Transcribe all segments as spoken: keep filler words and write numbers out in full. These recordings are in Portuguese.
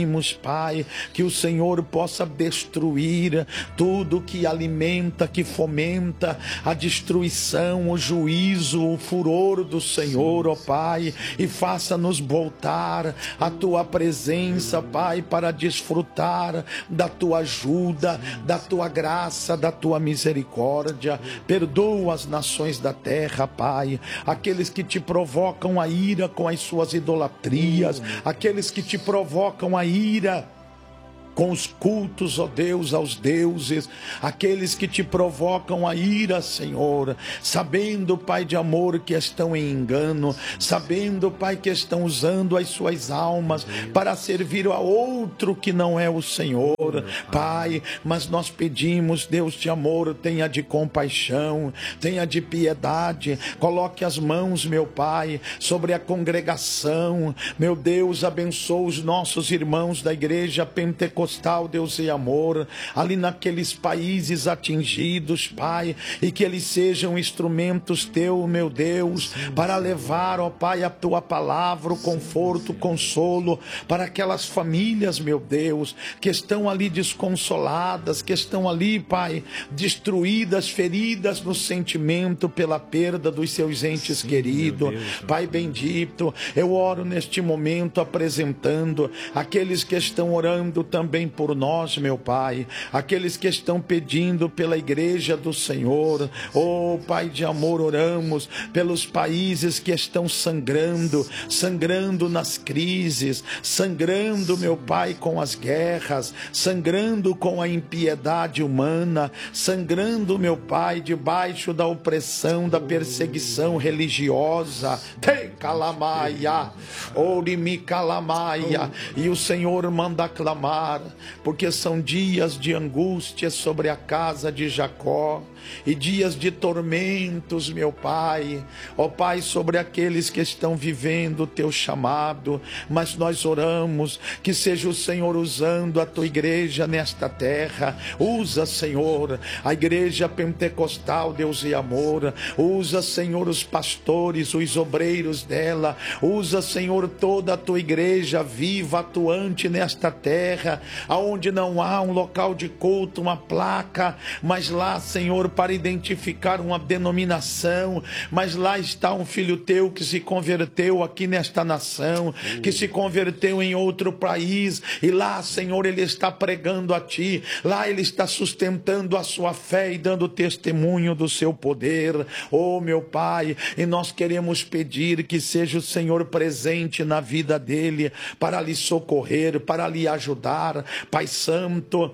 Pai, que o Senhor possa destruir tudo que alimenta, que fomenta a destruição, o juízo, o furor do Senhor, ó Pai, e faça-nos voltar à Tua presença, Pai, para desfrutar da Tua ajuda, da Tua graça, da Tua misericórdia. Perdoa as nações da terra, Pai, aqueles que te provocam a ira com as suas idolatrias, aqueles que te provocam a ira com os cultos, ó Deus, aos deuses, aqueles que te provocam a ira, Senhor, sabendo, Pai de amor, que estão em engano, sabendo, Pai, que estão usando as suas almas para servir a outro que não é o Senhor, Pai, mas nós pedimos, Deus de amor, tenha de compaixão, tenha de piedade, coloque as mãos, meu Pai, sobre a congregação, meu Deus, abençoa os nossos irmãos da igreja pentecostal, Deus e amor, ali naqueles países atingidos, Pai, e que eles sejam instrumentos Teu, meu Deus, para levar, ó Pai, a Tua palavra, o conforto, o consolo, para aquelas famílias, meu Deus, que estão ali desconsoladas, que estão ali, Pai, destruídas, feridas no sentimento pela perda dos seus entes Sim, queridos, Pai bendito, eu oro neste momento apresentando aqueles que estão orando também também por nós, meu Pai, aqueles que estão pedindo pela igreja do Senhor, oh Pai de amor, oramos pelos países que estão sangrando, sangrando nas crises, sangrando, meu Pai, com as guerras, sangrando com a impiedade humana, sangrando, meu Pai, debaixo da opressão, da perseguição religiosa, Te calamaia, orimi calamaia, e o Senhor manda clamar, porque são dias de angústia sobre a casa de Jacó, e dias de tormentos, meu Pai, ó Pai, sobre aqueles que estão vivendo o Teu chamado, mas nós oramos que seja o Senhor usando a Tua igreja nesta terra, usa, Senhor, a igreja pentecostal, Deus e amor, usa, Senhor, os pastores, os obreiros dela, usa, Senhor, toda a Tua igreja viva, atuante nesta terra, aonde não há um local de culto, uma placa, mas lá, Senhor, para identificar uma denominação, mas lá está um filho Teu que se converteu aqui nesta nação, que se converteu em outro país, e lá, Senhor, ele está pregando a Ti, lá ele está sustentando a sua fé e dando testemunho do Seu poder, oh meu Pai, e nós queremos pedir que seja o Senhor presente na vida dele, para lhe socorrer, para lhe ajudar, Pai Santo.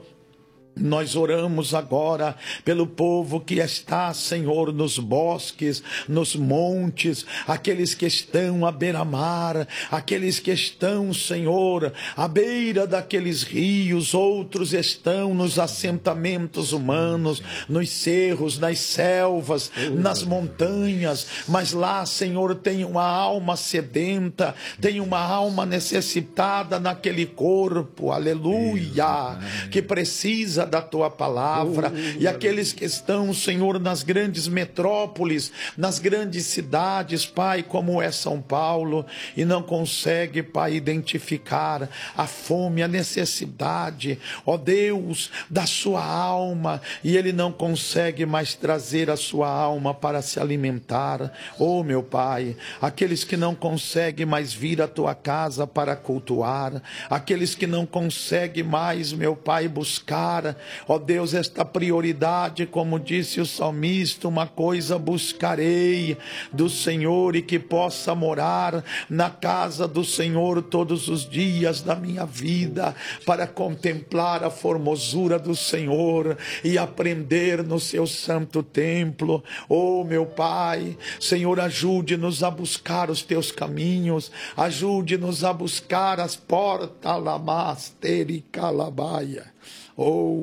Nós oramos agora pelo povo que está, Senhor, nos bosques, nos montes, aqueles que estão à beira-mar, aqueles que estão, Senhor, à beira daqueles rios, outros estão nos assentamentos humanos, nos cerros, nas selvas, nas montanhas, mas lá, Senhor, tem uma alma sedenta, tem uma alma necessitada naquele corpo, aleluia, que precisa da Tua palavra, oh, e aqueles que estão, Senhor, nas grandes metrópoles, nas grandes cidades, Pai, como é São Paulo, e não consegue, Pai, identificar a fome, a necessidade, ó Deus, da sua alma, e ele não consegue mais trazer a sua alma para se alimentar, oh meu Pai, aqueles que não conseguem mais vir à Tua casa para cultuar, aqueles que não conseguem mais, meu Pai, buscar, ó Deus, esta prioridade, como disse o salmista, uma coisa buscarei do Senhor, e que possa morar na casa do Senhor todos os dias da minha vida, para contemplar a formosura do Senhor e aprender no Seu santo templo. Oh meu Pai, Senhor, ajude-nos a buscar os Teus caminhos, ajude-nos a buscar as portas, lamasteri calabaia. Oh,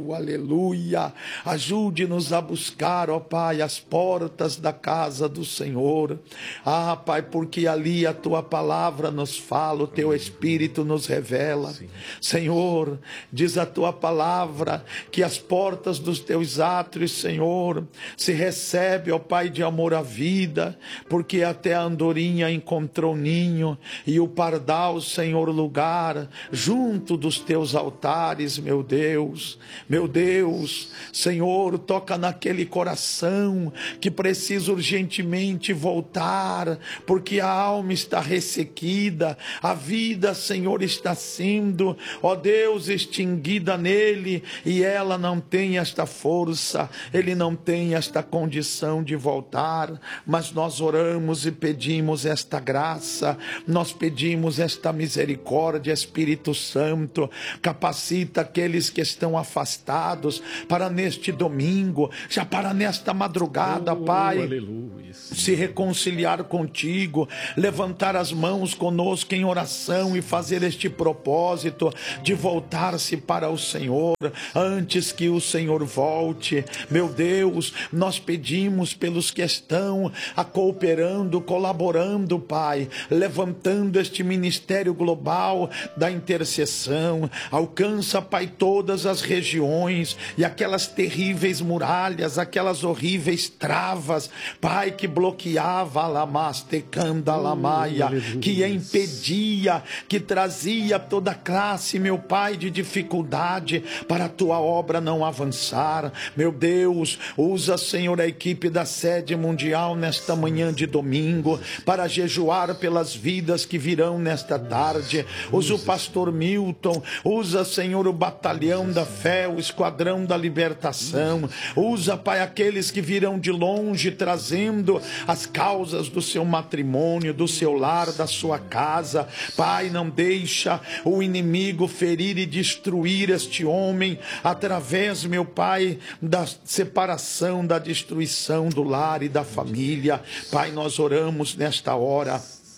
Oh, aleluia. Ajude-nos a buscar, ó Pai, as portas da casa do Senhor. Ah, Pai, porque ali a tua palavra nos fala, o teu Espírito nos revela. Sim. Senhor, diz a tua palavra que as portas dos teus átrios, Senhor, se recebe, ó Pai, de amor à vida, porque até a andorinha encontrou ninho e o pardal, Senhor, lugar junto dos teus altares, meu Deus. Meu Deus, Senhor, toca naquele coração que precisa urgentemente voltar, porque a alma está ressequida, a vida, Senhor, está sendo, ó Deus, extinguida nele, e ela não tem esta força, ele não tem esta condição de voltar, mas nós oramos e pedimos esta graça, nós pedimos esta misericórdia. Espírito Santo, capacita aqueles que estão afastados para neste domingo, já para nesta madrugada, oh, Pai, aleluia, se reconciliar contigo, levantar as mãos conosco em oração e fazer este propósito de voltar-se para o Senhor antes que o Senhor volte. Meu Deus, nós pedimos pelos que estão a cooperando, colaborando, Pai, levantando este ministério global da intercessão. Alcança, Pai, todas as regiões e aquelas terríveis muralhas, aquelas horríveis travas, Pai, que bloqueava a lamastecanda lamaia, que impedia, que trazia toda classe, meu Pai, de dificuldade para a tua obra não avançar. Meu Deus, usa, Senhor, a equipe da sede mundial nesta manhã de domingo para jejuar pelas vidas que virão nesta tarde. Usa o pastor Milton, usa, Senhor, o batalhão da fé, o esquadrão da libertação. Usa, Pai, aqueles que virão de longe trazendo as causas do seu matrimônio, do seu lar, da sua casa. Pai, não deixa o inimigo ferir e destruir este homem através, meu Pai, da separação, da destruição do lar e da família. Pai, nós oramos nesta hora.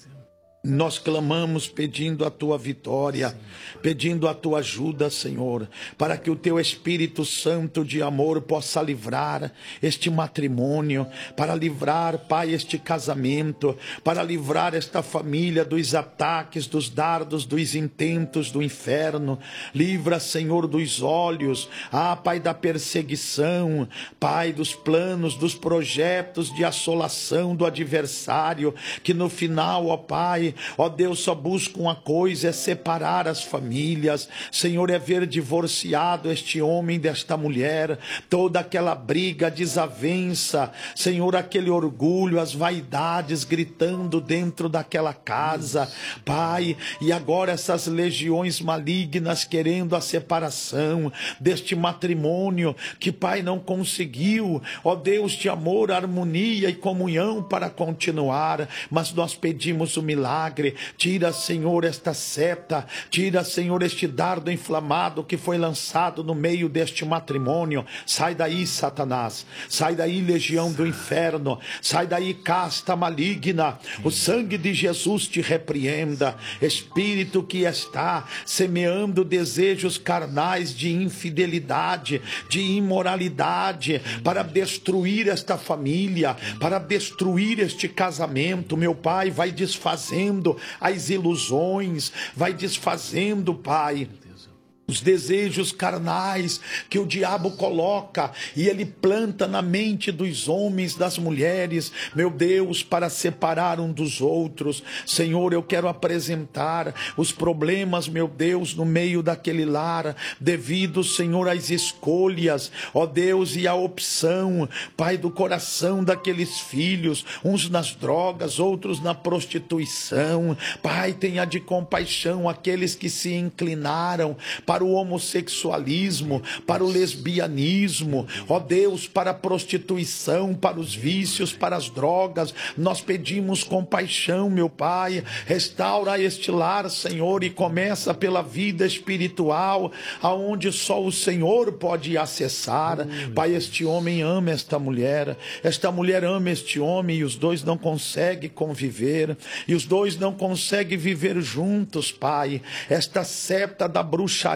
Nós clamamos pedindo a tua vitória, Sim. pedindo a tua ajuda, Senhor, para que o teu Espírito Santo de amor possa livrar este matrimônio, para livrar, Pai, este casamento, para livrar esta família dos ataques, dos dardos, dos intentos do inferno. Livra, Senhor, dos olhos, ah, Pai, da perseguição, Pai, dos planos, dos projetos de assolação do adversário, que no final, ó Pai, ó Deus, só busca uma coisa, é separar as famílias. Senhor, é ver divorciado este homem desta mulher, toda aquela briga, desavença, Senhor, aquele orgulho, as vaidades gritando dentro daquela casa, Pai, e agora essas legiões malignas querendo a separação deste matrimônio, que, Pai, não conseguiu, ó Deus, de amor, harmonia e comunhão para continuar, mas nós pedimos o milagre. Tira, Senhor, esta seta, tira, Senhor, este dardo inflamado que foi lançado no meio deste matrimônio. Sai daí, Satanás, sai daí, legião do inferno, sai daí, casta maligna. O sangue de Jesus te repreenda. Espírito que está semeando desejos carnais de infidelidade, de imoralidade, para destruir esta família, para destruir este casamento, meu Pai, vai desfazendo as ilusões, vai desfazendo, Pai, os desejos carnais que o diabo coloca e ele planta na mente dos homens, das mulheres, meu Deus, para separar um dos outros. Senhor, eu quero apresentar os problemas, meu Deus, no meio daquele lar, devido, Senhor, às escolhas, ó Deus, e a opção, Pai, do coração daqueles filhos, uns nas drogas, outros na prostituição. Pai, tenha de compaixão aqueles que se inclinaram para para o homossexualismo, para o lesbianismo, ó Deus, para a prostituição, para os vícios, para as drogas. Nós pedimos compaixão, meu Pai, restaura este lar, Senhor, e começa pela vida espiritual, aonde só o Senhor pode acessar. Pai, este homem ama esta mulher, esta mulher ama este homem, e os dois não conseguem conviver, e os dois não conseguem viver juntos, Pai. Esta seta da bruxaria,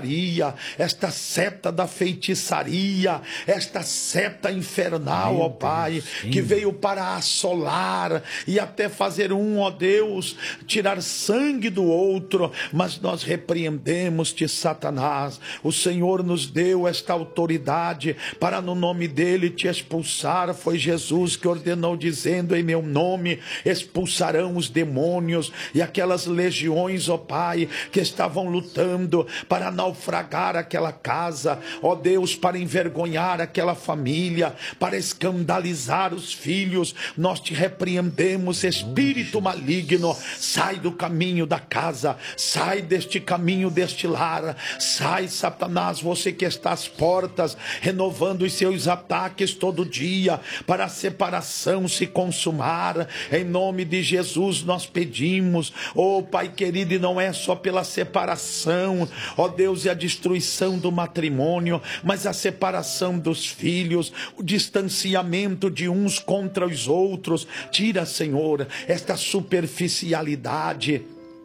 bruxaria, esta seta da feitiçaria, esta seta infernal, ó Pai, que veio para assolar e até fazer um, ó Deus, tirar sangue do outro, mas nós repreendemos-te, Satanás. O Senhor nos deu esta autoridade para no nome dele te expulsar. Foi Jesus que ordenou, dizendo: em meu nome expulsarão os demônios. E aquelas legiões, ó Pai, que estavam lutando para naufragar aquela casa, ó Deus, para envergonhar aquela família, para escandalizar os filhos, nós te repreendemos, espírito maligno. Sai do caminho da casa, sai deste caminho deste lar, sai, Satanás, você que está às portas, renovando os seus ataques todo dia, para a separação se consumar. Em nome de Jesus nós pedimos, oh Pai querido, e não é só pela separação, ó Deus, e a destruição do matrimônio, mas a separação dos filhos, o distanciamento de uns contra os outros. Tira, Senhor, esta superficialidade.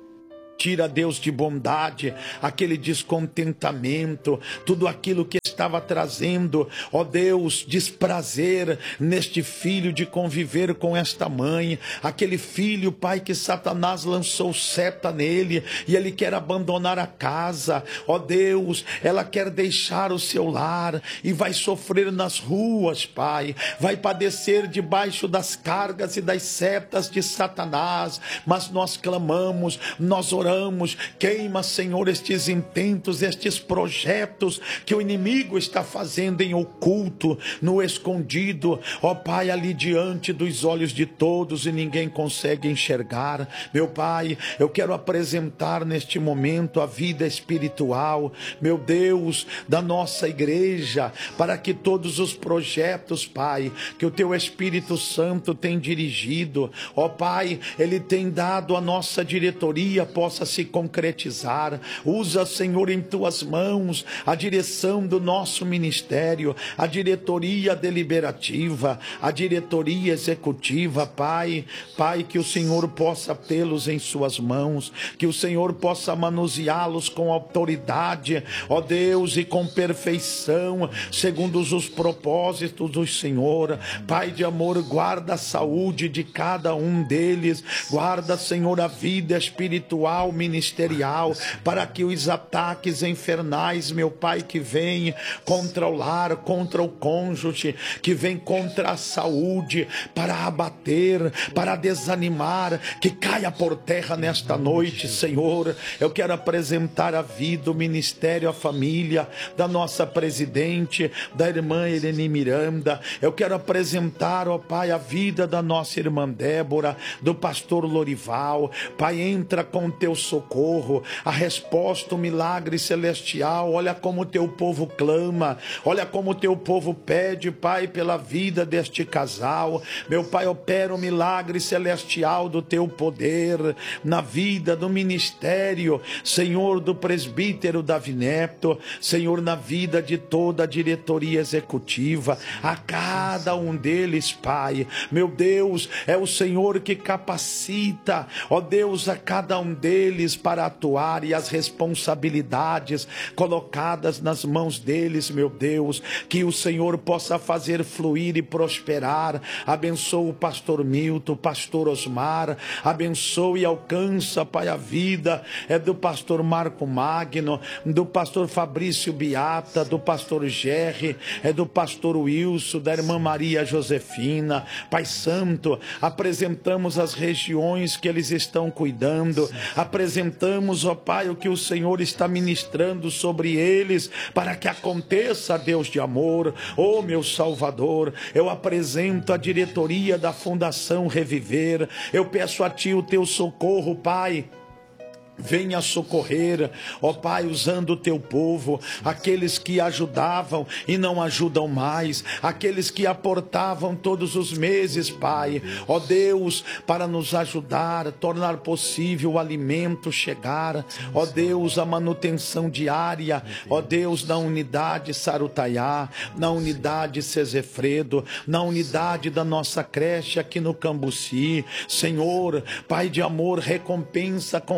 Tira, Deus de bondade, aquele descontentamento, tudo aquilo que estava trazendo, ó Deus, desprazer neste filho de conviver com esta mãe, aquele filho, Pai, que Satanás lançou seta nele e ele quer abandonar a casa, ó Deus, ela quer deixar o seu lar e vai sofrer nas ruas, Pai, vai padecer debaixo das cargas e das setas de Satanás, mas nós clamamos, nós oramos, Oramos, queima, Senhor, estes intentos, estes projetos que o inimigo está fazendo em oculto, no escondido, ó Pai, ali diante dos olhos de todos e ninguém consegue enxergar. Meu Pai, eu quero apresentar neste momento a vida espiritual, meu Deus, da nossa igreja, para que todos os projetos, Pai, que o Teu Espírito Santo tem dirigido, ó Pai, Ele tem dado a nossa diretoria, possa se concretizar. Usa, Senhor, em Tuas mãos a direção do nosso ministério, a diretoria deliberativa, a diretoria executiva, Pai, Pai, que o Senhor possa tê-los em Suas mãos, que o Senhor possa manuseá-los com autoridade, ó Deus, e com perfeição, segundo os propósitos do Senhor. Pai de amor, guarda a saúde de cada um deles, guarda, Senhor, a vida espiritual, ministerial, para que os ataques infernais, meu Pai, que vêm contra o lar, contra o cônjuge, que vem contra a saúde, para abater, para desanimar, que caia por terra nesta noite, Senhor. Eu quero apresentar a vida, o ministério, a família da nossa presidente, da irmã Irene Miranda. Eu quero apresentar, ó Pai, a vida da nossa irmã Débora, do pastor Lorival. Pai, entra com Teu socorro, a resposta, o milagre celestial. Olha como o Teu povo clama, olha como o Teu povo pede, Pai, pela vida deste casal. Meu Pai, opera o milagre celestial do Teu poder na vida do ministério, Senhor, do presbítero Davi Neto, Senhor, na vida de toda a diretoria executiva, a cada um deles, Pai. Meu Deus, é o Senhor que capacita, ó Deus, a cada um deles para atuar, e as responsabilidades colocadas nas mãos deles, meu Deus, que o Senhor possa fazer fluir e prosperar. Abençoa o pastor Milton, o pastor Osmar, abençoa e alcança, Pai, a vida é do pastor Marco Magno, do pastor Fabrício Beata, do pastor Gerry, é do pastor Wilson, da irmã Maria Josefina. Pai Santo, apresentamos as regiões que eles estão cuidando, apresentamos, ó Pai, o que o Senhor está ministrando sobre eles, para que aconteça, Deus de amor. Ó meu Salvador, eu apresento a diretoria da Fundação Reviver, eu peço a Ti o Teu socorro, Pai. Venha socorrer, ó Pai, usando o Teu povo, aqueles que ajudavam e não ajudam mais, aqueles que aportavam todos os meses, Pai, ó Deus, para nos ajudar, tornar possível o alimento chegar, ó Deus, a manutenção diária, ó Deus, na unidade Sarutaiá, na unidade Sesefredo, na unidade da nossa creche aqui no Cambuci. Senhor, Pai de amor, recompensa com as bênçãos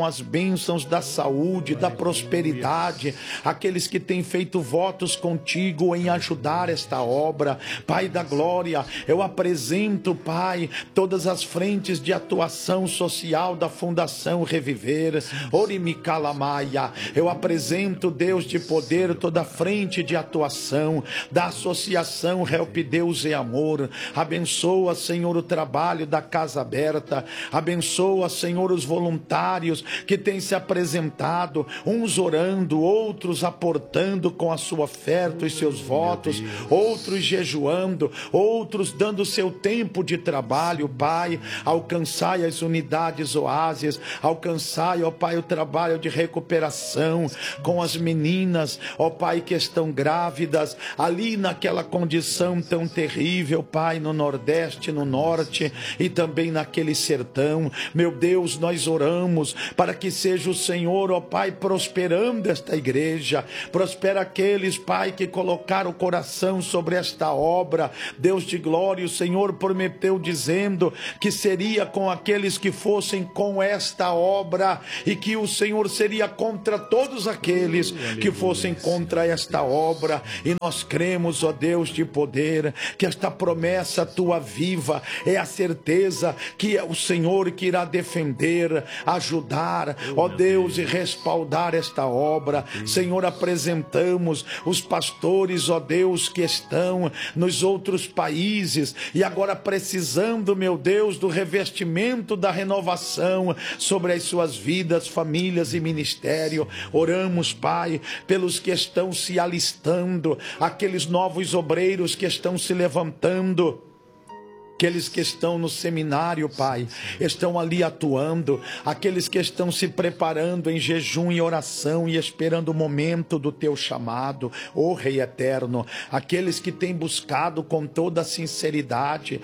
bênçãos da saúde, da prosperidade, aqueles que têm feito votos contigo em ajudar esta obra. Pai da glória, eu apresento, Pai, todas as frentes de atuação social da Fundação Reviver. Orimicalamaia, eu apresento, Deus de poder, toda a frente de atuação da Associação Help Deus e Amor. Abençoa, Senhor, o trabalho da Casa Aberta. Abençoa, Senhor, os voluntários que têm se apresentado, uns orando, outros aportando com a sua oferta e seus votos, outros jejuando, outros dando seu tempo de trabalho. Pai, alcançai as unidades oásis, alcançai, ó Pai, o trabalho de recuperação com as meninas, ó Pai, que estão grávidas, ali naquela condição tão terrível, Pai, no Nordeste, no Norte e também naquele sertão. Meu Deus, nós oramos para que seja o Senhor, ó Pai, prosperando esta igreja. Prospera aqueles, Pai, que colocaram o coração sobre esta obra. Deus de glória, o Senhor prometeu dizendo que seria com aqueles que fossem com esta obra e que o Senhor seria contra todos aqueles que fossem contra esta obra. E nós cremos, ó Deus de poder, que esta promessa tua viva é a certeza que é o Senhor que irá defender, ajudar, ó Deus, e respaldar esta obra. Senhor, apresentamos os pastores, ó Deus, que estão nos outros países e agora precisando, meu Deus, do revestimento da renovação sobre as suas vidas, famílias e ministério. Oramos, Pai, pelos que estão se alistando, aqueles novos obreiros que estão se levantando, aqueles que estão no seminário, Pai, estão ali atuando, aqueles que estão se preparando em jejum e oração e esperando o momento do teu chamado, ó Rei eterno, aqueles que têm buscado com toda a sinceridade,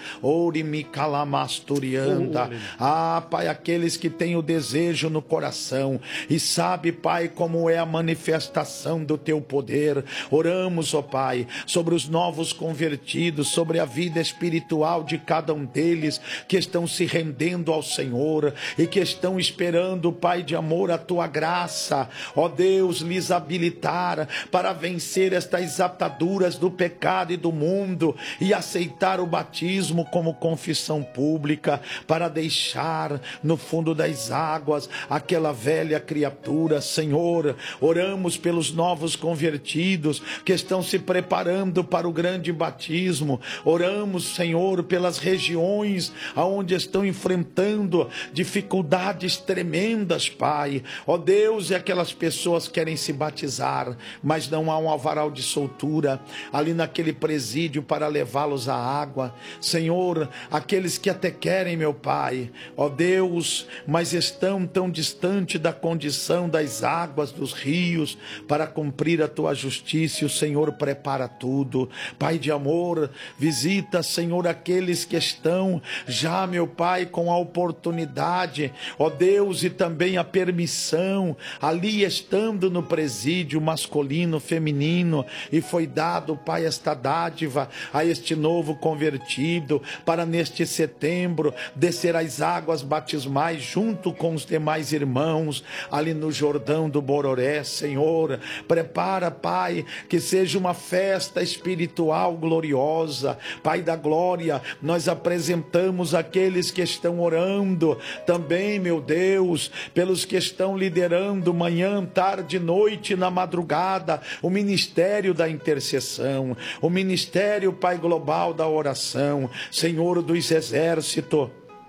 Orimicalamastorianda, ah, Pai, aqueles que têm o desejo no coração e sabe, Pai, como é a manifestação do teu poder. Oramos, ó Pai, sobre os novos convertidos, sobre a vida espiritual de cada um deles que estão se rendendo ao Senhor e que estão esperando, Pai de amor, a tua graça, ó Deus, lhes habilitar para vencer estas ataduras do pecado e do mundo e aceitar o batismo como confissão pública, para deixar no fundo das águas aquela velha criatura. Senhor, oramos pelos novos convertidos que estão se preparando para o grande batismo. Oramos, Senhor, pelas regiões aonde estão enfrentando dificuldades tremendas, Pai. Ó Deus, e aquelas pessoas querem se batizar, mas não há um alvará de soltura ali naquele presídio para levá-los à água. Senhor, aqueles que até querem, meu Pai, ó Deus, mas estão tão distante da condição das águas dos rios para cumprir a tua justiça, e o Senhor prepara tudo. Pai de amor, visita, Senhor, aqueles que estão já, meu Pai, com a oportunidade, ó Deus, e também a permissão, ali estando no presídio masculino, feminino, e foi dado, Pai, esta dádiva a este novo convertido, para neste setembro descer as águas batismais junto com os demais irmãos, ali no Jordão do Bororé. Senhor, prepara, Pai, que seja uma festa espiritual gloriosa. Pai da glória, nós apresentamos aqueles que estão orando também, meu Deus, pelos que estão liderando manhã, tarde, noite, na madrugada, o ministério da intercessão, o ministério, Pai, global da oração. Senhor dos exércitos,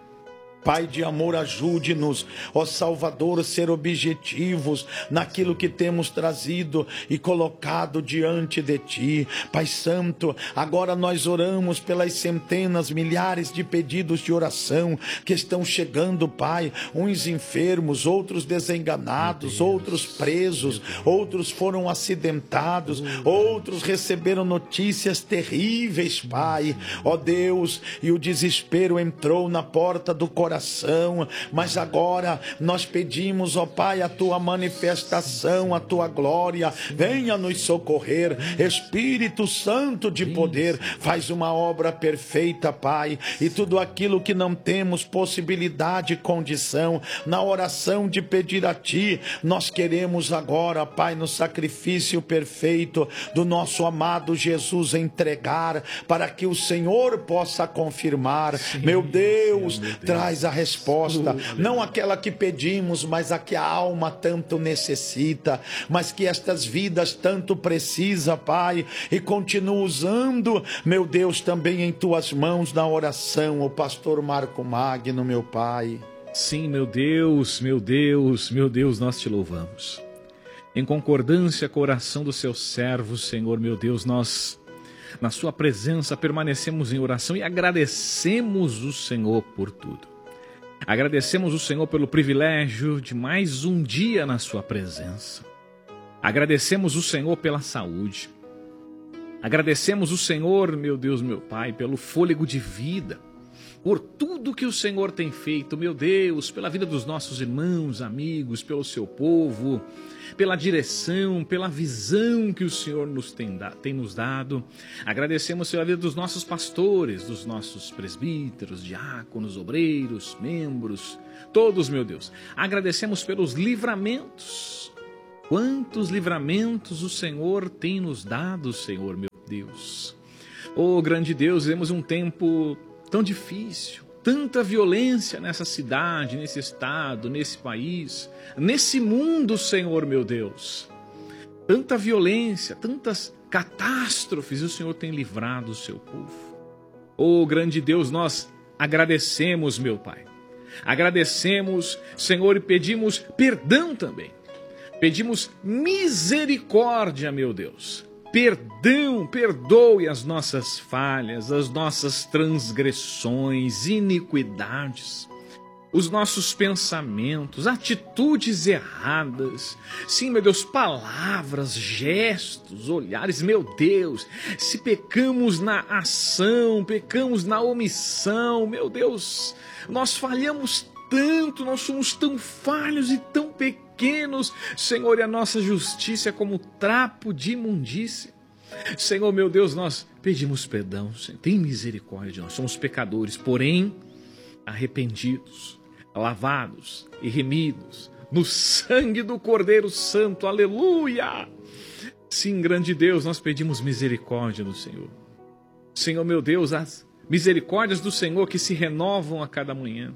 Pai de amor, ajude-nos, ó Salvador, a ser objetivos naquilo que temos trazido e colocado diante de Ti. Pai Santo, agora nós oramos pelas centenas, milhares de pedidos de oração que estão chegando, Pai, uns enfermos, outros desenganados, outros presos, outros foram acidentados, outros receberam notícias terríveis, Pai, ó Deus, e o desespero entrou na porta do coração oração, mas agora nós pedimos, ó Pai, a tua manifestação, a tua glória, venha nos socorrer. Espírito Santo de poder, faz uma obra perfeita, Pai, e tudo aquilo que não temos possibilidade, condição, na oração de pedir a Ti, nós queremos agora, Pai, no sacrifício perfeito do nosso amado Jesus entregar, para que o Senhor possa confirmar. Sim, meu Deus, meu Deus, traz a resposta, uh, não aquela que pedimos, mas a que a alma tanto necessita, mas que estas vidas tanto precisa, Pai, e continua usando, meu Deus, também em Tuas mãos na oração, o pastor Marco Magno, meu Pai. Sim, meu Deus, meu Deus, meu Deus, nós Te louvamos. Em concordância com a oração dos Seus servos, Senhor, meu Deus, nós, na Sua presença, permanecemos em oração e agradecemos o Senhor por tudo. Agradecemos o Senhor pelo privilégio de mais um dia na Sua presença. Agradecemos o Senhor pela saúde. Agradecemos o Senhor, meu Deus, meu Pai, pelo fôlego de vida, por tudo que o Senhor tem feito, meu Deus, pela vida dos nossos irmãos, amigos, pelo Seu povo, pela direção, pela visão que o Senhor nos tem, tem nos dado. Agradecemos pela vida dos nossos pastores, dos nossos presbíteros, diáconos, obreiros, membros, todos, meu Deus. Agradecemos pelos livramentos. Quantos livramentos o Senhor tem nos dado, Senhor, meu Deus. Oh, grande Deus, vivemos um tempo tão difícil, tanta violência nessa cidade, nesse estado, nesse país, nesse mundo, Senhor, meu Deus. Tanta violência, tantas catástrofes, e o Senhor tem livrado o Seu povo. Oh, grande Deus, nós agradecemos, meu Pai. Agradecemos, Senhor, e pedimos perdão também. Pedimos misericórdia, meu Deus. Perdão, perdoe as nossas falhas, as nossas transgressões, iniquidades, os nossos pensamentos, atitudes erradas. Sim, meu Deus, palavras, gestos, olhares, meu Deus. Se pecamos na ação, pecamos na omissão, meu Deus, nós falhamos tanto, nós somos tão falhos e tão pequenos. Pequenos, Senhor, e a nossa justiça é como trapo de imundícia. Senhor, meu Deus, nós pedimos perdão, Senhor, tem misericórdia, nós somos pecadores, porém arrependidos, lavados e remidos no sangue do Cordeiro Santo, aleluia! Sim, grande Deus, nós pedimos misericórdia do Senhor. Senhor, meu Deus, as misericórdias do Senhor que se renovam a cada manhã.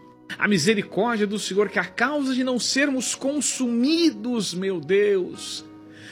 A misericórdia do Senhor, que a causa de não sermos consumidos, meu Deus,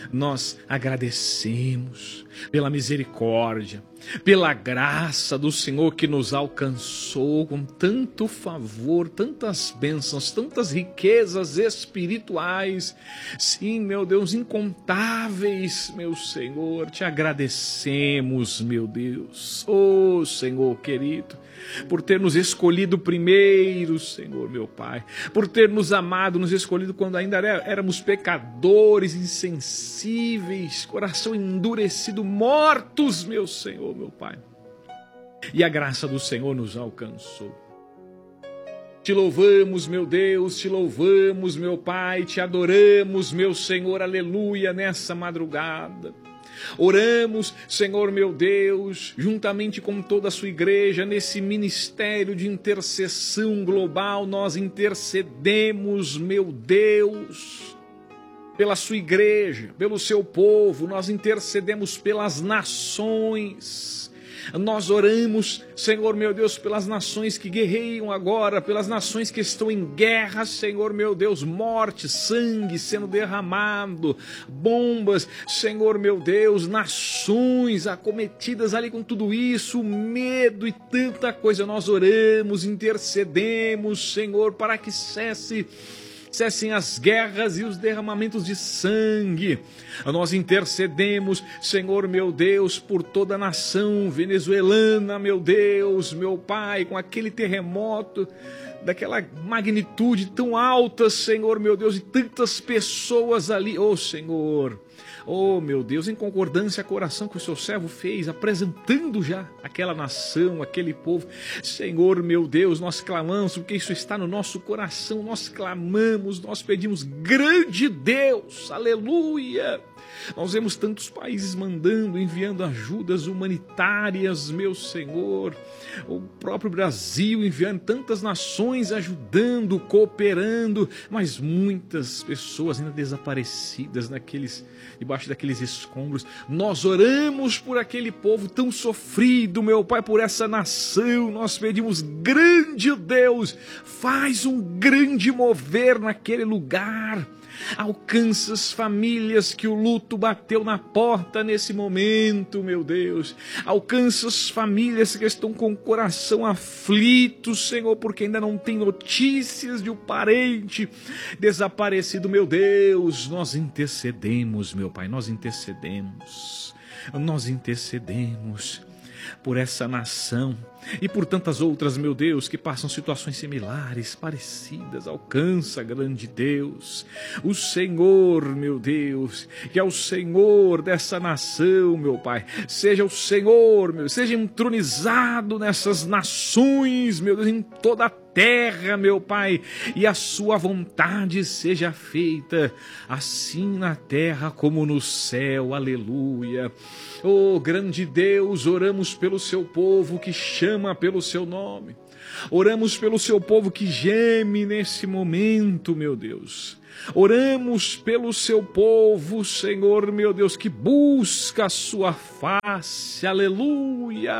nós agradecemos pela misericórdia, pela graça do Senhor que nos alcançou com tanto favor, tantas bênçãos, tantas riquezas espirituais. Sim, meu Deus, incontáveis, meu Senhor, te agradecemos, meu Deus. Oh, Senhor querido, por ter nos escolhido primeiro, Senhor, meu Pai, por ter nos amado, nos escolhido quando ainda éramos pecadores, insensíveis, coração endurecido, mortos, meu Senhor, meu Pai. E a graça do Senhor nos alcançou. Te louvamos, meu Deus, te louvamos, meu Pai, te adoramos, meu Senhor, aleluia, nessa madrugada. Oramos, Senhor, meu Deus, juntamente com toda a sua igreja, nesse ministério de intercessão global, nós intercedemos, meu Deus, pela sua igreja, pelo seu povo, nós intercedemos pelas nações. Nós oramos, Senhor, meu Deus, pelas nações que guerreiam agora, pelas nações que estão em guerra, Senhor, meu Deus, morte, sangue sendo derramado, bombas, Senhor, meu Deus, nações acometidas ali com tudo isso, medo e tanta coisa. Nós oramos, intercedemos, Senhor, para que cesse cessem as guerras e os derramamentos de sangue. Nós intercedemos, Senhor, meu Deus, por toda a nação venezuelana, meu Deus, meu Pai, com aquele terremoto daquela magnitude tão alta, Senhor, meu Deus, e tantas pessoas ali, oh Senhor, Oh, meu Deus, em concordância com a oração que o seu servo fez, apresentando já aquela nação, aquele povo. Senhor, meu Deus, nós clamamos, porque isso está no nosso coração, nós clamamos, nós pedimos, grande Deus, aleluia. Nós vemos tantos países mandando, enviando ajudas humanitárias, meu Senhor. O próprio Brasil enviando, tantas nações ajudando, cooperando, mas muitas pessoas ainda desaparecidas naqueles, debaixo daqueles escombros. Nós oramos por aquele povo tão sofrido, meu Pai, por essa nação. Nós pedimos, grande Deus, faz um grande mover naquele lugar. Alcança as famílias que o luto bateu na porta nesse momento, meu Deus. Alcança as famílias que estão com o coração aflito, Senhor, porque ainda não tem notícias de um parente desaparecido, meu Deus. Nós intercedemos, meu Pai, nós intercedemos, nós intercedemos por essa nação e por tantas outras, meu Deus, que passam situações similares, parecidas. Alcança, grande Deus, o Senhor, meu Deus, que é o Senhor dessa nação, meu Pai. Seja o Senhor, meu, seja entronizado nessas nações, meu Deus, em toda a terra, meu Pai, e a sua vontade seja feita, assim na terra como no céu, aleluia. Oh, grande Deus, oramos pelo seu povo que chama pelo seu nome, oramos pelo seu povo que geme nesse momento, meu Deus. Oramos pelo seu povo, Senhor, meu Deus, que busca a sua face, aleluia.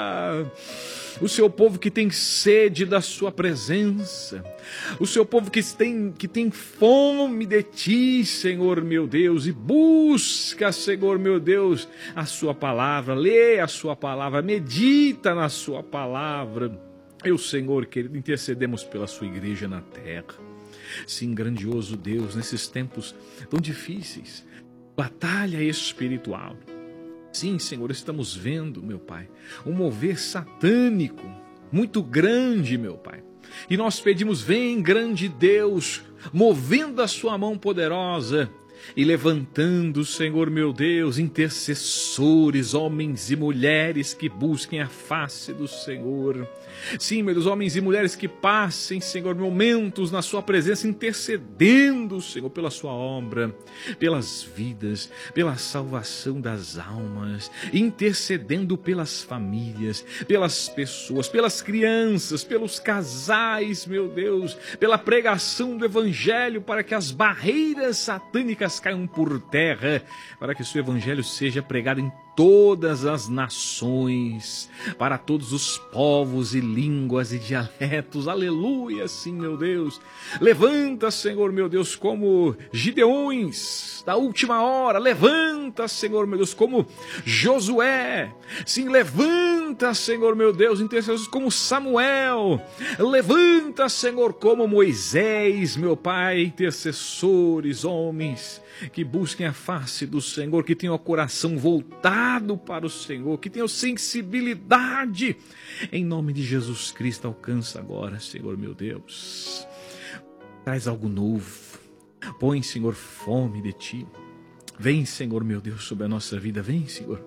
O seu povo que tem sede da sua presença, o seu povo que tem, que tem fome de ti, Senhor, meu Deus, e busca, Senhor, meu Deus, a sua palavra, lê a sua palavra, medita na sua palavra. Eu, Senhor, querido, intercedemos pela sua igreja na terra. Sim, grandioso Deus, nesses tempos tão difíceis, batalha espiritual. Sim, Senhor, estamos vendo, meu Pai, um mover satânico muito grande, meu Pai. E nós pedimos, vem, grande Deus, movendo a sua mão poderosa e levantando, Senhor, meu Deus, intercessores, homens e mulheres que busquem a face do Senhor. Sim, meus homens e mulheres que passem, Senhor, momentos na sua presença, intercedendo, Senhor, pela sua obra, pelas vidas, pela salvação das almas, intercedendo pelas famílias, pelas pessoas, pelas crianças, pelos casais, meu Deus, pela pregação do evangelho, para que as barreiras satânicas caiam por terra, para que o seu evangelho seja pregado em todas as nações, para todos os povos e línguas e dialetos, aleluia, sim, meu Deus. Levanta, Senhor, meu Deus, como Gideões da última hora, levanta, Senhor, meu Deus, como Josué, sim, levanta, Senhor, meu Deus, intercessores como Samuel, levanta, Senhor, como Moisés, meu Pai, intercessores, homens que busquem a face do Senhor, que tenham o coração voltado para o Senhor, que tenham sensibilidade. Em nome de Jesus Cristo, alcança agora, Senhor, meu Deus. Traz algo novo. Põe, Senhor, fome de Ti. Vem, Senhor, meu Deus, sobre a nossa vida. Vem, Senhor.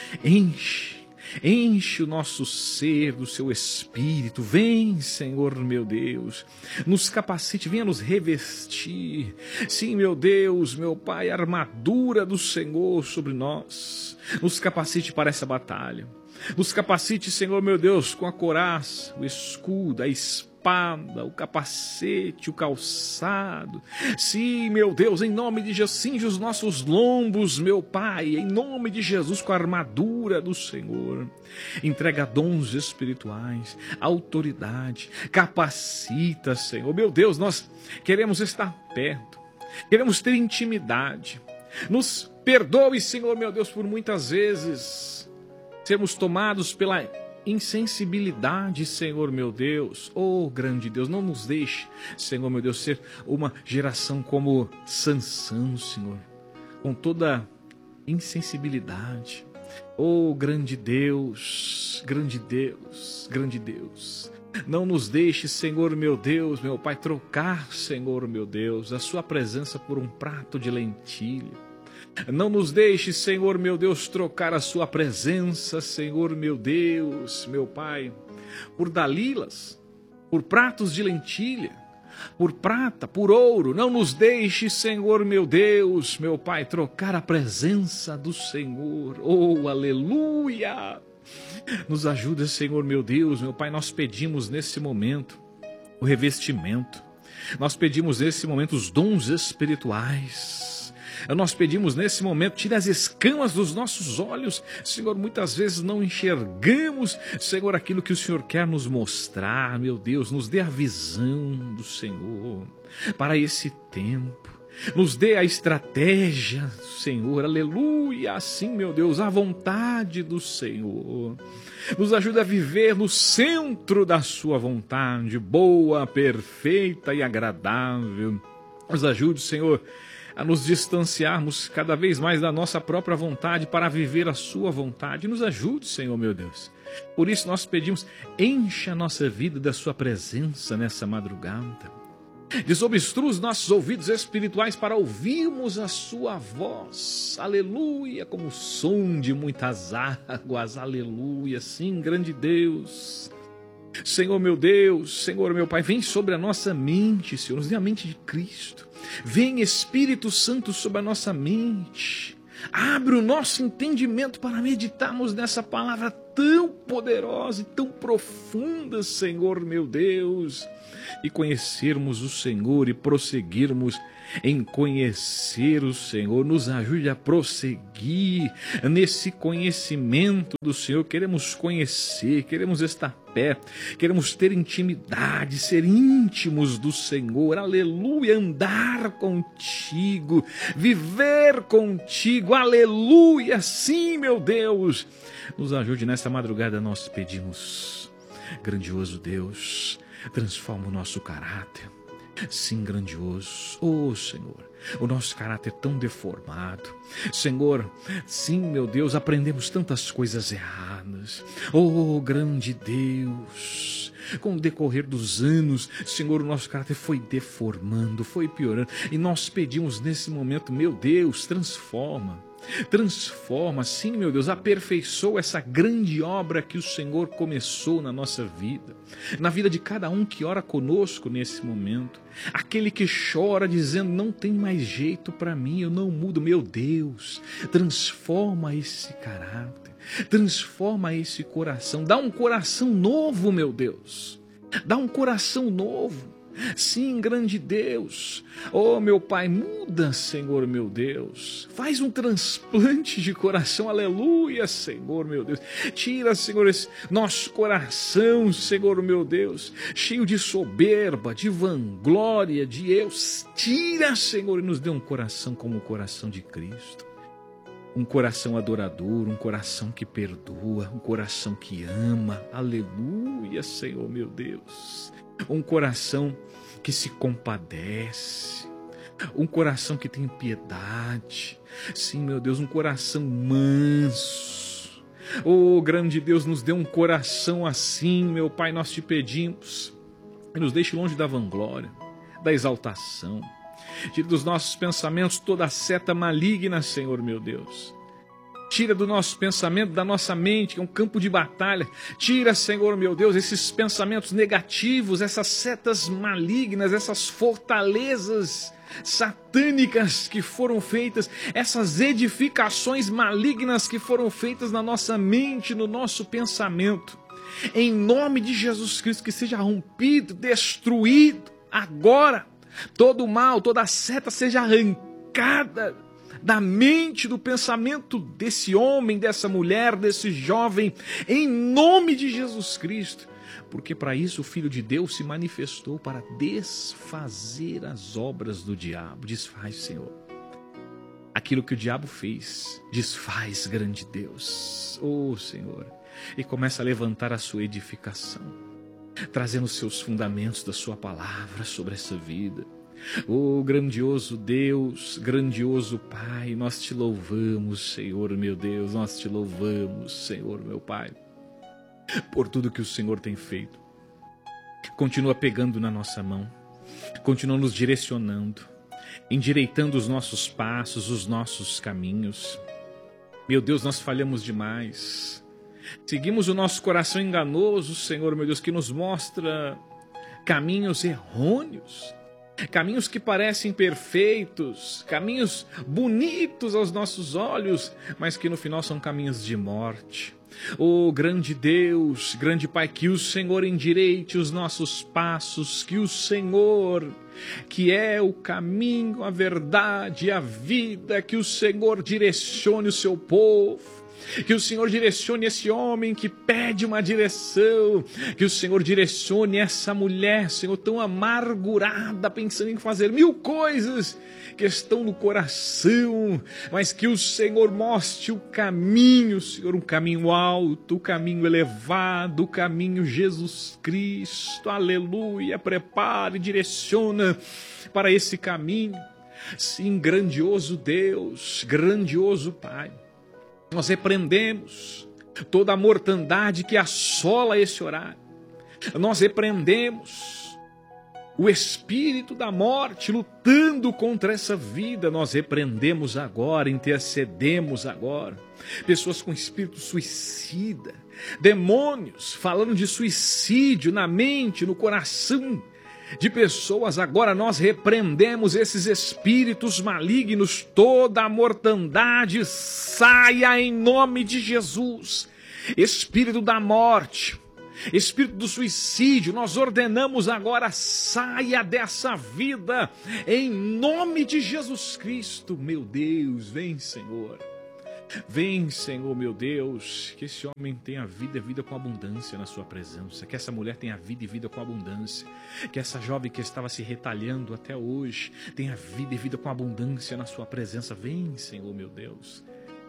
Enche. Enche o nosso ser do seu Espírito. Vem, Senhor, meu Deus, nos capacite, venha nos revestir. Sim, meu Deus, meu Pai, a armadura do Senhor sobre nós. Nos capacite para essa batalha. Nos capacite, Senhor, meu Deus, com a couraça, o escudo, a espada, o capacete, o calçado. Sim, meu Deus, em nome de Jesus, cinge os nossos lombos, meu Pai, em nome de Jesus, com a armadura do Senhor. Entrega dons espirituais, autoridade, capacita, Senhor. Meu Deus, nós queremos estar perto, queremos ter intimidade. Nos perdoe, Senhor, meu Deus, por muitas vezes sermos tomados pela insensibilidade, Senhor, meu Deus. Oh, grande Deus, não nos deixe, Senhor, meu Deus, ser uma geração como Sansão, Senhor, com toda insensibilidade. Oh, grande Deus, grande Deus, grande Deus. Não nos deixe, Senhor, meu Deus, meu Pai, trocar, Senhor, meu Deus, a sua presença por um prato de lentilha. Não nos deixe, Senhor meu Deus, trocar a sua presença, Senhor meu Deus, meu Pai, por dalilas, por pratos de lentilha, por prata, por ouro. Não nos deixe, Senhor meu Deus, meu Pai, trocar a presença do Senhor. Oh, aleluia! Nos ajuda, Senhor meu Deus, meu Pai, nós pedimos nesse momento o revestimento. Nós pedimos nesse momento os dons espirituais. Nós pedimos nesse momento, tira as escamas dos nossos olhos. Senhor, muitas vezes não enxergamos, Senhor, aquilo que o Senhor quer nos mostrar. Meu Deus, nos dê a visão do Senhor para esse tempo. Nos dê a estratégia, Senhor, aleluia, assim, meu Deus, a vontade do Senhor. Nos ajuda a viver no centro da sua vontade, boa, perfeita e agradável. Nos ajude, Senhor, a nos distanciarmos cada vez mais da nossa própria vontade para viver a sua vontade. Nos ajude, Senhor, meu Deus. Por isso nós pedimos, encha a nossa vida da sua presença nessa madrugada. Desobstrua os nossos ouvidos espirituais para ouvirmos a sua voz, aleluia, como o som de muitas águas, aleluia, sim, grande Deus. Senhor meu Deus, Senhor meu Pai, vem sobre a nossa mente, Senhor, nos dê a mente de Cristo. Vem Espírito Santo sobre a nossa mente. Abre o nosso entendimento para meditarmos nessa palavra tão poderosa e tão profunda, Senhor meu Deus, e conhecermos o Senhor e prosseguirmos em conhecer o Senhor. Nos ajude a prosseguir nesse conhecimento do Senhor. Queremos conhecer, queremos estar perto, queremos ter intimidade, ser íntimos do Senhor, aleluia, andar contigo, viver contigo, aleluia, sim, meu Deus. Nos ajude nessa madrugada, nós pedimos, grandioso Deus, transforma o nosso caráter. Sim, grandioso, oh Senhor, o nosso caráter tão deformado, Senhor, sim, meu Deus, aprendemos tantas coisas erradas, oh grande Deus, com o decorrer dos anos, Senhor, o nosso caráter foi deformando, foi piorando, e nós pedimos nesse momento, meu Deus, transforma, transforma, sim, meu Deus, aperfeiçoa essa grande obra que o Senhor começou na nossa vida, na vida de cada um que ora conosco nesse momento, aquele que chora dizendo, não tem mais jeito para mim, eu não mudo, meu Deus, transforma esse caráter, transforma esse coração, dá um coração novo, meu Deus, dá um coração novo. Sim, grande Deus, oh meu Pai, muda, Senhor meu Deus, faz um transplante de coração, aleluia, Senhor meu Deus, tira, Senhor, esse nosso coração, Senhor meu Deus, cheio de soberba, de vanglória, de eu, tira, Senhor, e nos dê um coração como o coração de Cristo, um coração adorador, um coração que perdoa, um coração que ama, aleluia, Senhor meu Deus. Um coração que se compadece, um coração que tem piedade, sim, meu Deus, um coração manso. Oh, grande Deus, nos dê um coração assim, meu Pai, nós te pedimos, e nos deixe longe da vanglória, da exaltação, tira dos nossos pensamentos toda a seta maligna, Senhor, meu Deus. Tira do nosso pensamento, da nossa mente, que é um campo de batalha. Tira, Senhor, meu Deus, esses pensamentos negativos, essas setas malignas, essas fortalezas satânicas que foram feitas, essas edificações malignas que foram feitas na nossa mente, no nosso pensamento. Em nome de Jesus Cristo, que seja rompido, destruído, agora. Todo o mal, toda a seta seja arrancada da mente, do pensamento desse homem, dessa mulher, desse jovem, em nome de Jesus Cristo, porque para isso o Filho de Deus se manifestou, para desfazer as obras do diabo. Desfaz, Senhor, aquilo que o diabo fez, desfaz, grande Deus, oh Senhor, e começa a levantar a sua edificação, trazendo os seus fundamentos da sua palavra sobre essa vida. Oh, grandioso Deus, grandioso Pai, nós te louvamos, Senhor meu Deus, nós te louvamos, Senhor meu Pai, por tudo que o Senhor tem feito. Continua pegando na nossa mão, continua nos direcionando, endireitando os nossos passos, os nossos caminhos. Meu Deus, nós falhamos demais. Seguimos o nosso coração enganoso, Senhor, meu Deus, que nos mostra caminhos errôneos, caminhos que parecem perfeitos, caminhos bonitos aos nossos olhos, mas que no final são caminhos de morte. Oh, grande Deus, grande Pai, que o Senhor endireite os nossos passos, que o Senhor, que é o caminho, a verdade e a vida, que o Senhor direcione o seu povo. Que o Senhor direcione esse homem que pede uma direção, que o Senhor direcione essa mulher, Senhor, tão amargurada, pensando em fazer mil coisas que estão no coração, mas que o Senhor mostre o caminho, Senhor, um caminho alto, um caminho elevado, o caminho Jesus Cristo, aleluia, prepare, direciona para esse caminho. Sim, grandioso Deus, grandioso Pai. Nós repreendemos toda a mortandade que assola esse horário. Nós repreendemos o espírito da morte lutando contra essa vida. Nós repreendemos agora, intercedemos agora. Pessoas com espírito suicida, demônios falando de suicídio na mente, no coração de pessoas. Agora nós repreendemos esses espíritos malignos, toda a mortandade saia em nome de Jesus. Espírito da morte, espírito do suicídio, nós ordenamos agora, saia dessa vida em nome de Jesus Cristo. Meu Deus, vem, Senhor. Vem, Senhor, meu Deus, que esse homem tenha vida e vida com abundância na sua presença, que essa mulher tenha vida e vida com abundância, que essa jovem que estava se retalhando até hoje tenha vida e vida com abundância na sua presença. Vem, Senhor, meu Deus,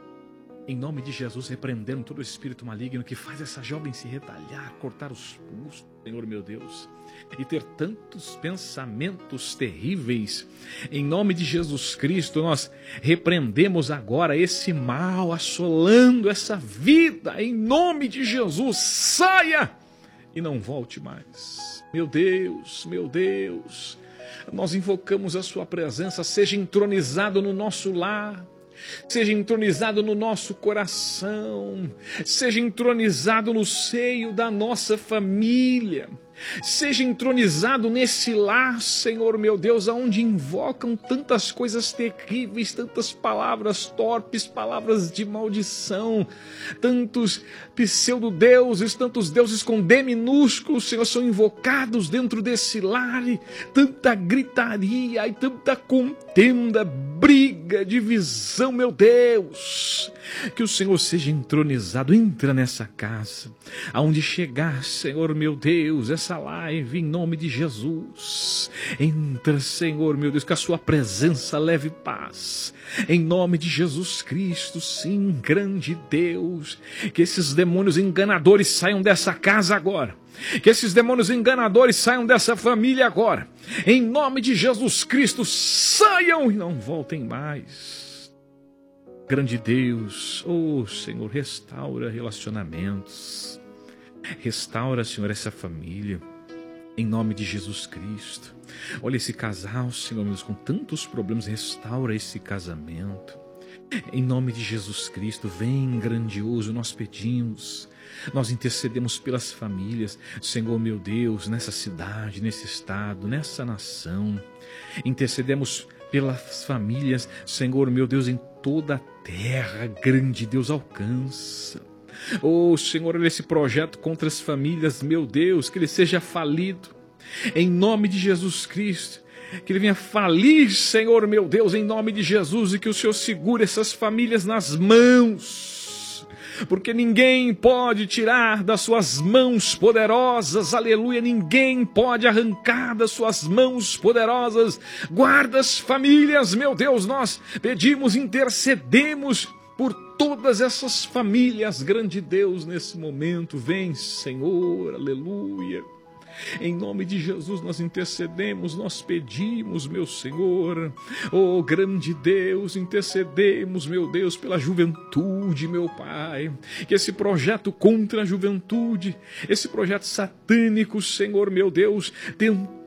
em nome de Jesus, repreendendo todo o espírito maligno que faz essa jovem se retalhar, cortar os pulsos, Senhor, meu Deus, e ter tantos pensamentos terríveis. Em nome de Jesus Cristo, nós repreendemos agora esse mal assolando essa vida. Em nome de Jesus, saia e não volte mais. Meu Deus, meu Deus, nós invocamos a sua presença, seja entronizado no nosso lar, seja entronizado no nosso coração, seja entronizado no seio da nossa família, seja entronizado nesse lar, Senhor meu Deus, aonde invocam tantas coisas terríveis, tantas palavras torpes, palavras de maldição, tantos pseudo-deuses, tantos deuses com D minúsculo, Senhor, são invocados dentro desse lar, e tanta gritaria e tanta contenda, briga, divisão, meu Deus. Que o Senhor seja entronizado, entra nessa casa, aonde chegar, Senhor meu Deus, essa live, em nome de Jesus, entra, Senhor meu Deus, que a sua presença leve paz, em nome de Jesus Cristo. Sim, grande Deus, que esses demônios enganadores saiam dessa casa agora, que esses demônios enganadores saiam dessa família agora, em nome de Jesus Cristo, saiam e não voltem mais. Grande Deus, oh Senhor, restaura relacionamentos, restaura, Senhor, essa família, em nome de Jesus Cristo. Olha esse casal, Senhor, meu Deus, com tantos problemas, restaura esse casamento, em nome de Jesus Cristo. Vem, grandioso, nós pedimos, nós intercedemos pelas famílias, Senhor meu Deus, nessa cidade, nesse estado, nessa nação, intercedemos pelas famílias, Senhor meu Deus, em toda a terra. Grande Deus, alcança. Oh Senhor, olha esse projeto contra as famílias, meu Deus, que ele seja falido, em nome de Jesus Cristo, que ele venha falir, Senhor meu Deus, em nome de Jesus, e que o Senhor segure essas famílias nas mãos, porque ninguém pode tirar das suas mãos poderosas, aleluia, ninguém pode arrancar das suas mãos poderosas. Guarda as famílias, meu Deus, nós pedimos, intercedemos por todas essas famílias, grande Deus, nesse momento. Vem, Senhor, aleluia. Em nome de Jesus nós intercedemos, nós pedimos, meu Senhor, oh grande Deus, intercedemos, meu Deus, pela juventude, meu Pai, que esse projeto contra a juventude, esse projeto satânico, Senhor, meu Deus, tentando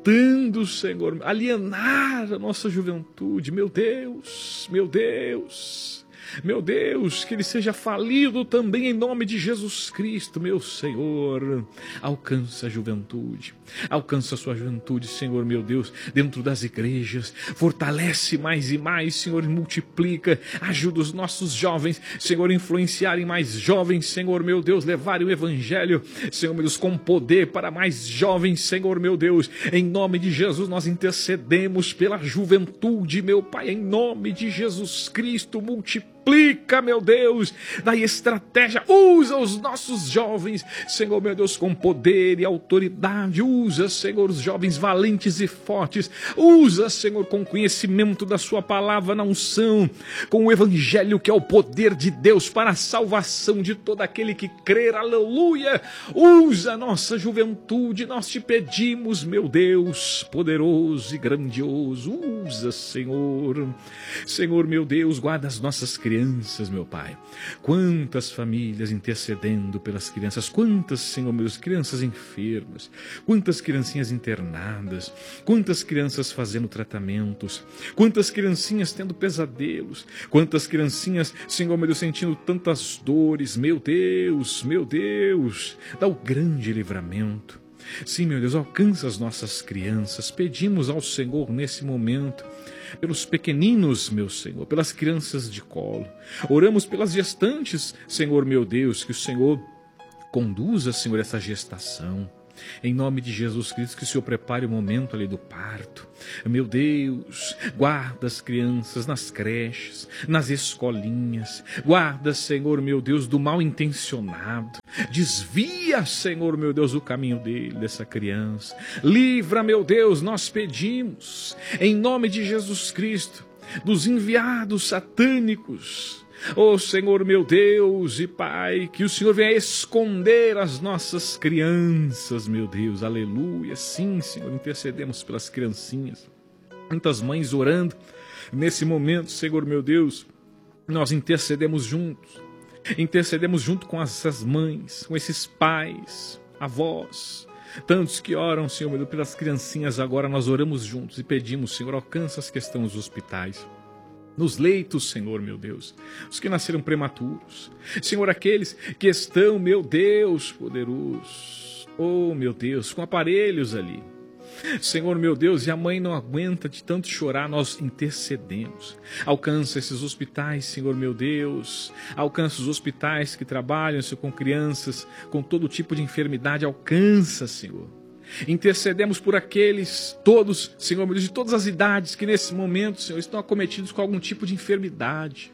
tentando, Senhor, alienar a nossa juventude. Meu Deus, meu Deus, meu Deus, que ele seja falido também em nome de Jesus Cristo, meu Senhor. Alcança a juventude, alcança a sua juventude, Senhor, meu Deus, dentro das igrejas. Fortalece mais e mais, Senhor, e multiplica. Ajuda os nossos jovens, Senhor, a influenciarem mais jovens, Senhor, meu Deus, levarem o evangelho, Senhor, meu Deus, com poder para mais jovens, Senhor, meu Deus. Em nome de Jesus, nós intercedemos pela juventude, meu Pai, em nome de Jesus Cristo. Multiplica, meu Deus, dá estratégia, usa os nossos jovens, Senhor, meu Deus, com poder e autoridade. Usa, Senhor, os jovens valentes e fortes. Usa, Senhor, com conhecimento da sua palavra na unção, com o evangelho que é o poder de Deus para a salvação de todo aquele que crer. Aleluia. Usa a nossa juventude, nós te pedimos, meu Deus, poderoso e grandioso. Usa, Senhor. Senhor, meu Deus, guarda as nossas crianças, meu Pai. Quantas famílias intercedendo pelas crianças, quantas, Senhor, meus crianças enfermas, quantas criancinhas internadas, quantas crianças fazendo tratamentos, quantas criancinhas tendo pesadelos, quantas criancinhas, Senhor, meu Deus, sentindo tantas dores. Meu Deus, meu Deus, dá o grande livramento. Sim, meu Deus, alcança as nossas crianças. Pedimos ao Senhor nesse momento pelos pequeninos, meu Senhor, pelas crianças de colo. Oramos pelas gestantes, Senhor, meu Deus, que o Senhor conduza, Senhor, essa gestação. Em nome de Jesus Cristo, que o Senhor prepare o momento ali do parto. Meu Deus, guarda as crianças nas creches, nas escolinhas. Guarda, Senhor, meu Deus, do mal intencionado. Desvia, Senhor, meu Deus, o caminho dele, dessa criança. Livra, meu Deus, nós pedimos, em nome de Jesus Cristo, dos enviados satânicos. Oh, Senhor, meu Deus e Pai, que o Senhor venha esconder as nossas crianças, meu Deus, aleluia. Sim, Senhor, intercedemos pelas criancinhas. Muitas mães orando nesse momento, Senhor, meu Deus, nós intercedemos juntos, intercedemos junto com essas mães, com esses pais, avós, tantos que oram, Senhor, meu Deus, pelas criancinhas. Agora nós oramos juntos e pedimos, Senhor, alcança as que estão nos hospitais, nos leitos, Senhor, meu Deus, os que nasceram prematuros, Senhor, aqueles que estão, meu Deus, poderoso, oh, meu Deus, com aparelhos ali, Senhor, meu Deus, e a mãe não aguenta de tanto chorar, nós intercedemos. Alcança esses hospitais, Senhor, meu Deus, alcança os hospitais que trabalham, Senhor, com crianças, com todo tipo de enfermidade. Alcança, Senhor. Intercedemos por aqueles todos, Senhor, meu Deus, de todas as idades que nesse momento, Senhor, estão acometidos com algum tipo de enfermidade.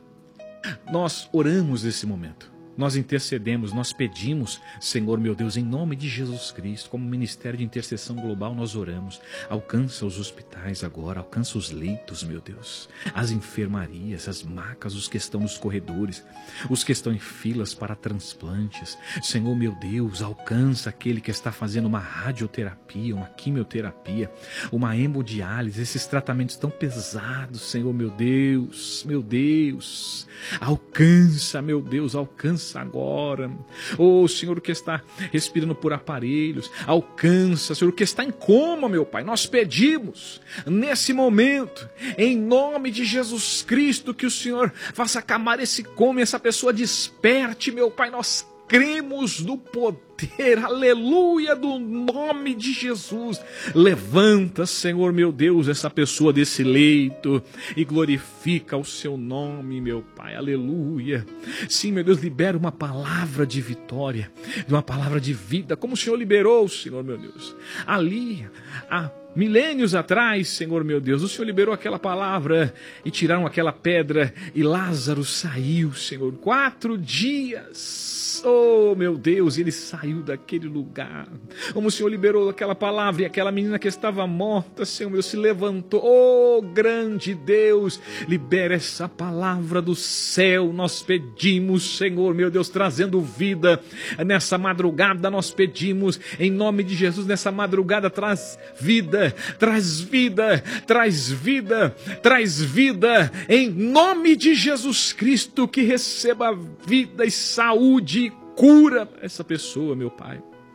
Nós oramos nesse momento. Nós intercedemos, nós pedimos, Senhor, meu Deus, em nome de Jesus Cristo, como Ministério de Intercessão Global, nós oramos. Alcança os hospitais agora, alcança os leitos, meu Deus, as enfermarias, as macas, os que estão nos corredores, os que estão em filas para transplantes. Senhor, meu Deus, alcança aquele que está fazendo uma radioterapia, uma quimioterapia, uma hemodiálise, esses tratamentos tão pesados, Senhor, meu Deus, meu Deus, alcança, meu Deus, alcança agora. Oh, Senhor, que está respirando por aparelhos, alcança, Senhor, que está em coma, meu Pai, nós pedimos nesse momento, em nome de Jesus Cristo, que o Senhor faça acalmar esse coma, essa pessoa desperte, meu Pai. Nós cremos no poder, aleluia, do nome de Jesus. Levanta, Senhor, meu Deus, essa pessoa desse leito e glorifica o seu nome, meu Pai, aleluia. Sim, meu Deus, libera uma palavra de vitória, uma palavra de vida, como o Senhor liberou, Senhor, meu Deus, ali, há milênios atrás, Senhor, meu Deus, o Senhor liberou aquela palavra e tiraram aquela pedra e Lázaro saiu, Senhor, quatro dias. Oh, meu Deus, ele saiu daquele lugar. Como o Senhor liberou aquela palavra e aquela menina que estava morta, Senhor, meu Deus, se levantou. Oh, grande Deus, libera essa palavra do céu. Nós pedimos, Senhor, meu Deus, trazendo vida nessa madrugada. Nós pedimos, em nome de Jesus, nessa madrugada, traz vida, traz vida, traz vida, traz vida, em nome de Jesus Cristo, que receba vida e saúde. Cura essa pessoa, meu Pai.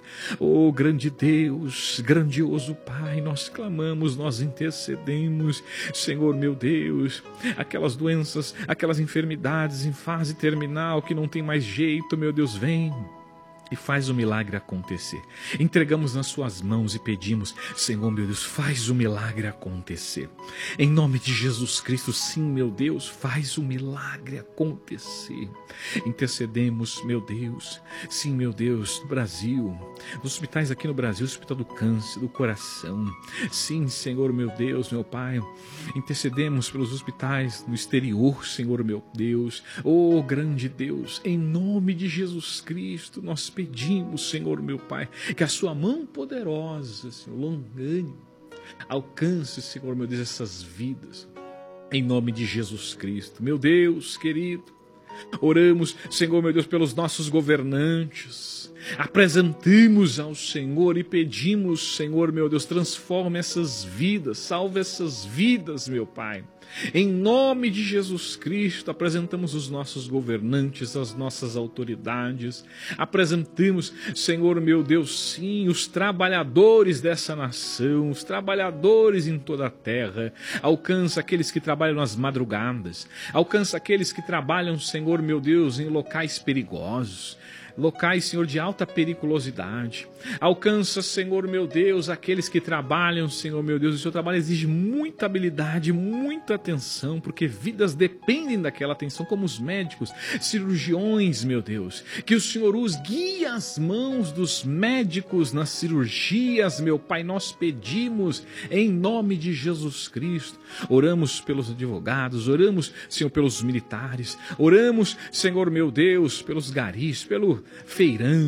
Oh, grande Deus, grandioso Pai, nós clamamos, nós intercedemos, Senhor meu Deus, aquelas doenças, aquelas enfermidades em fase terminal que não tem mais jeito, meu Deus, vem e faz o milagre acontecer. Entregamos nas suas mãos e pedimos, Senhor meu Deus, faz o milagre acontecer. Em nome de Jesus Cristo, sim, meu Deus, faz o milagre acontecer. Intercedemos, meu Deus, sim, meu Deus, no Brasil, nos hospitais aqui no Brasil, o Hospital do Câncer, do Coração. Sim, Senhor meu Deus, meu Pai, intercedemos pelos hospitais no exterior, Senhor meu Deus. Oh, grande Deus, em nome de Jesus Cristo, nós pedimos, Senhor meu Pai, que a sua mão poderosa, Senhor, longânime, alcance, Senhor meu Deus, essas vidas, em nome de Jesus Cristo. Meu Deus querido, oramos, Senhor meu Deus, pelos nossos governantes, apresentamos ao Senhor e pedimos, Senhor meu Deus, transforma essas vidas, salve essas vidas, meu Pai. Em nome de Jesus Cristo, apresentamos os nossos governantes, as nossas autoridades, apresentamos, Senhor meu Deus, sim, os trabalhadores dessa nação, os trabalhadores em toda a terra. Alcança aqueles que trabalham nas madrugadas, alcança aqueles que trabalham, Senhor meu Deus, em locais perigosos, locais, Senhor, de alta periculosidade. Alcança, Senhor meu Deus, aqueles que trabalham, Senhor meu Deus, o seu trabalho exige muita habilidade, muita atenção, porque vidas dependem daquela atenção, como os médicos, cirurgiões, meu Deus. Que o Senhor os guie as mãos dos médicos nas cirurgias, meu Pai, nós pedimos em nome de Jesus Cristo. Oramos pelos advogados, oramos, Senhor, pelos militares, oramos, Senhor meu Deus, pelos garis, pelo feirão,